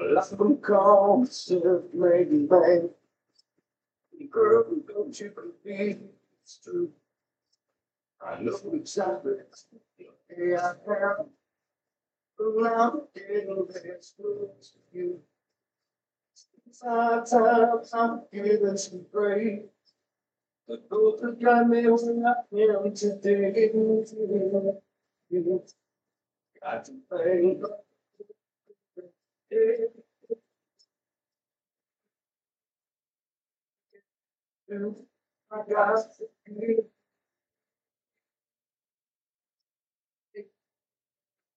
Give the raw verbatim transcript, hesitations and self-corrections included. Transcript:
Like I'm calm, still maybe, babe. Girl, don't you believe it's true? I know exactly where I am. Around getting this close to you. Sometimes I'm giving some praise. But both have got me where I am today. You got to pay. I got to be